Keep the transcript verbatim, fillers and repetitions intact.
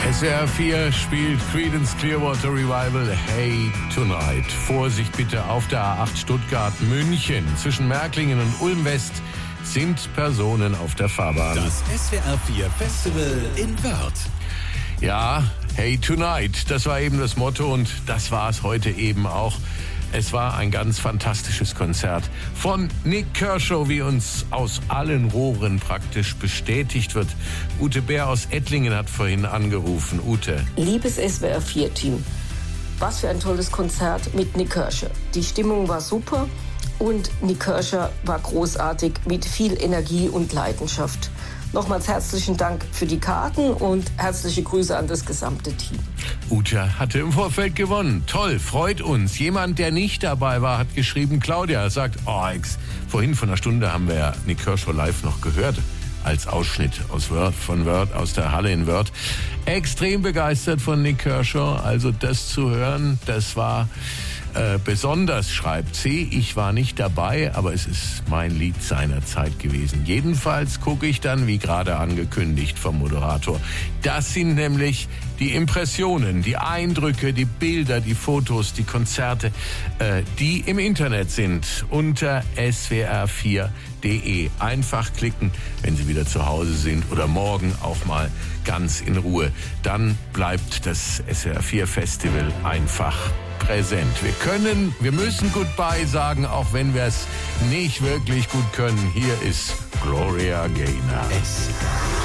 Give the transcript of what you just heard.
S W R vier spielt Creedence Clearwater Revival Hey Tonight. Vorsicht bitte auf der A acht Stuttgart-München. Zwischen Märklingen und Ulm-West sind Personen auf der Fahrbahn. Das S W R vier Festival in Wörth. Ja, Hey Tonight, das war eben das Motto und das war es heute eben auch. Es war ein ganz fantastisches Konzert von Nik Kershaw, wie uns aus allen Rohren praktisch bestätigt wird. Ute Bär aus Ettlingen hat vorhin angerufen. Ute. Liebes S W R vier Team, was für ein tolles Konzert mit Nik Kershaw. Die Stimmung war super und Nik Kershaw war großartig mit viel Energie und Leidenschaft. Nochmals herzlichen Dank für die Karten und herzliche Grüße an das gesamte Team. Ute hatte im Vorfeld gewonnen. Toll, freut uns. Jemand, der nicht dabei war, hat geschrieben, Claudia sagt, oh, ex, vorhin von einer Stunde haben wir ja Nik Kershaw live noch gehört. Als Ausschnitt aus Wörth, von Wörth, aus der Halle in Wörth. Extrem begeistert von Nik Kershaw. Also das zu hören, das war äh, besonders, schreibt sie. Ich war nicht dabei, aber es ist mein Lied seiner Zeit gewesen. Jedenfalls gucke ich dann, wie gerade angekündigt vom Moderator. Das sind nämlich die Impressionen, die Eindrücke, die Bilder, die Fotos, die Konzerte, äh, die im Internet sind. Unter S W R vier punkt de. Einfach klicken, wenn Sie wieder zu Hause sind oder morgen auch mal ganz in Ruhe. Dann bleibt das S W R vier Festival einfach präsent. Wir können, wir müssen Goodbye sagen, auch wenn wir es nicht wirklich gut können. Hier ist Gloria Gaynor.